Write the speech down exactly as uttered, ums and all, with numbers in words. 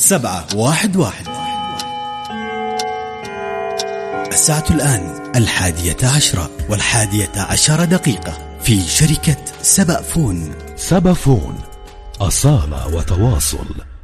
سبعة واحد واحد. الساعة الآن الحادية عشرة والحادية عشر دقيقة في شركة سبأ فون. سبأ فون، أصالة وتواصل.